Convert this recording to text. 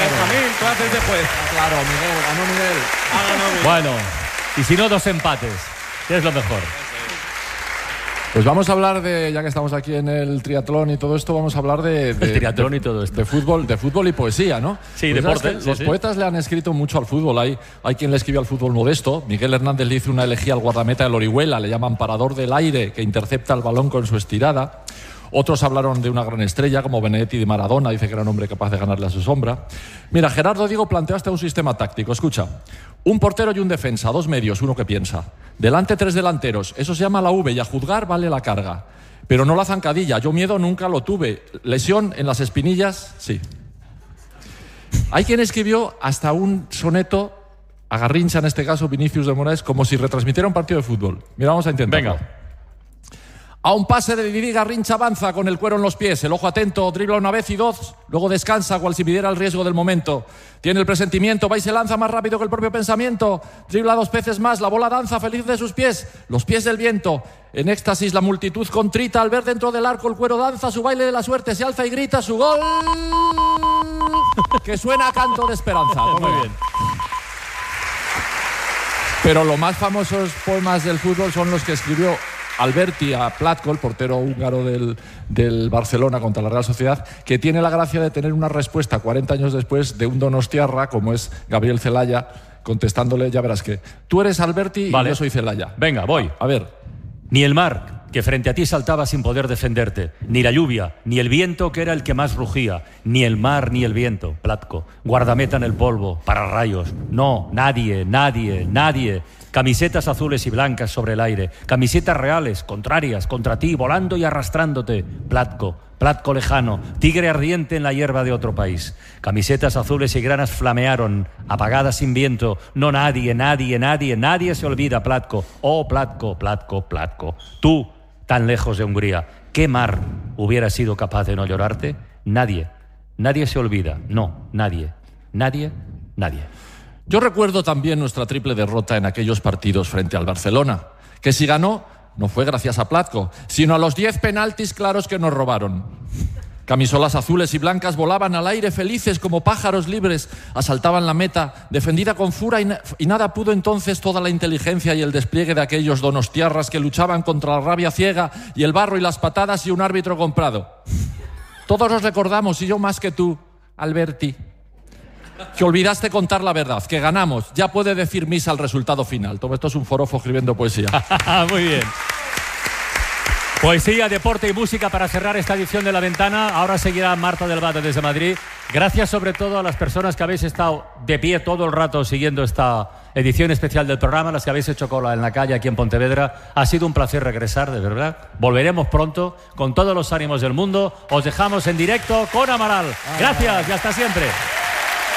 Benjamín, tú haces de juez. Claro, Miguel, ganó Miguel. Ha ganado Miguel. Bueno, y si no, 2 empates. ¿Qué es lo mejor? Pues vamos a hablar de, ya que estamos aquí en el triatlón y todo esto, vamos a hablar de triatlón y todo esto. De fútbol y poesía, ¿no? Sí, pues deporte. Los poetas le han escrito mucho al fútbol. Hay quien le escribe al fútbol modesto. Miguel Hernández le hizo una elegía al guardameta del Orihuela, le llaman parador del aire, que intercepta el balón con su estirada. Otros hablaron de una gran estrella, como Benedetti de Maradona, dice que era un hombre capaz de ganarle a su sombra. Mira, Gerardo Diego planteó hasta un sistema táctico. Escucha, un portero y un defensa, 2 medios, uno que piensa. Delante 3 delanteros, eso se llama la V y a juzgar vale la carga. Pero no la zancadilla, yo miedo nunca lo tuve. Lesión en las espinillas, sí. Hay quien escribió hasta un soneto a Garrincha, en este caso Vinicius de Moraes, como si retransmitiera un partido de fútbol. Mira, vamos a intentarlo. Venga. A un pase de Didi, Garrincha avanza con el cuero en los pies, el ojo atento, dribla una vez y 2, luego descansa cual si pidiera el riesgo del momento. Tiene el presentimiento, va y se lanza más rápido que el propio pensamiento, dribla 2 veces más, la bola danza feliz de sus pies, los pies del viento. En éxtasis la multitud contrita al ver dentro del arco el cuero danza, su baile de la suerte, se alza y grita su gol, que suena a canto de esperanza. Muy bien. Pero los más famosos poemas del fútbol son los que escribió Alberti a Platko, el portero húngaro del Barcelona contra la Real Sociedad, que tiene la gracia de tener una respuesta 40 años después de un donostiarra como es Gabriel Celaya, contestándole, ya verás que tú eres Alberti Vale. y yo soy Celaya. Venga, voy. A ver. Ni el mar, que frente a ti saltaba sin poder defenderte, ni la lluvia, ni el viento, que era el que más rugía, ni el mar ni el viento, Platko, guardameta en el polvo, para rayos, no, nadie, nadie, nadie. Camisetas azules y blancas sobre el aire, camisetas reales, contrarias, contra ti, volando y arrastrándote, Platko, Platko lejano, tigre ardiente en la hierba de otro país. Camisetas azules y granas flamearon, apagadas sin viento. No, nadie, nadie, nadie, nadie se olvida, Platko. Oh, Platko, Platko, Platko. Tú, tan lejos de Hungría, ¿qué mar hubiera sido capaz de no llorarte? Nadie, nadie se olvida. No, nadie, nadie, nadie. Yo recuerdo también nuestra triple derrota en aquellos partidos frente al Barcelona, que si ganó no fue gracias a Platko, sino a los 10 penaltis claros que nos robaron. Camisolas azules y blancas volaban al aire felices como pájaros libres, asaltaban la meta, defendida con fura y nada pudo entonces toda la inteligencia y el despliegue de aquellos donostiarras que luchaban contra la rabia ciega y el barro y las patadas y un árbitro comprado. Todos los recordamos, y yo más que tú, Alberti, que olvidaste contar la verdad, que ganamos, ya puede decir misa al resultado final. Todo esto es un forofo escribiendo poesía. Muy bien. Poesía, deporte y música para cerrar esta edición de La Ventana. Ahora seguirá Marta del Valle desde Madrid. Gracias sobre todo a las personas que habéis estado de pie todo el rato siguiendo esta edición especial del programa, las que habéis hecho cola en la calle aquí en Pontevedra. Ha sido un placer regresar, de verdad. Volveremos pronto con todos los ánimos del mundo. Os dejamos en directo con Amaral. Gracias y hasta siempre.